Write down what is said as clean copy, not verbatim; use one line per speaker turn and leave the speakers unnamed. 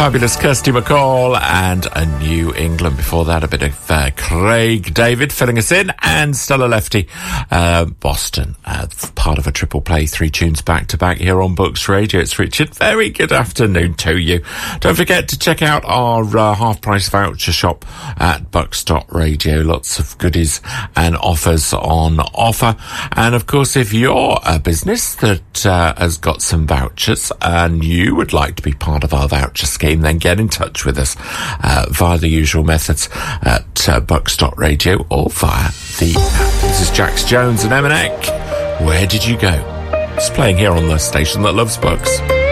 Fabulous Kirsty MacColl and A New England. Before that, a bit of Craig David filling us in, and Stella Lefty, Boston, part of a triple play, 3 tunes back to back here on Books Radio. It's Richard. Very good afternoon to you. Don't forget to check out our half price voucher shop at bucks.radio. Lots of goodies and offers on offer. And of course, if you're a business that has got some vouchers and you would like to be part of our voucher scheme, then get in touch with us via the usual methods at bucks.radio or via the app. This is Jax Jones and Emanek. Where did you go? It's playing here on the station that loves books.